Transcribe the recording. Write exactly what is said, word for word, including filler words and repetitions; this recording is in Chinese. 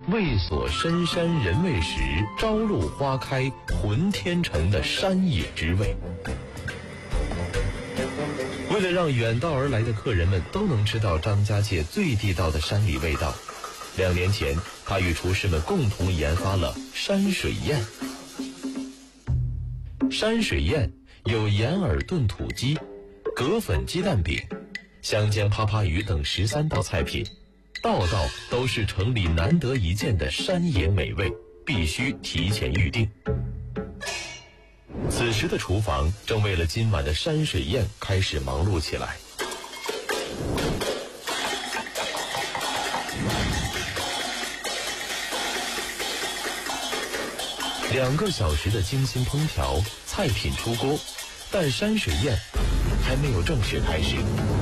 味所深山人未识，朝露花开浑天成的山野之味。为了让远道而来的客人们都能吃到张家界最地道的山里味道，两年前他与厨师们共同研发了山水宴。山水宴有盐饵炖土鸡、葛粉鸡蛋饼、香煎啪啪鱼等十三道菜品，道道都是城里难得一见的山野美味，必须提前预定。此时的厨房正为了今晚的山水宴开始忙碌起来。两个小时的精心烹调，菜品出锅，但山水宴还没有正式开始。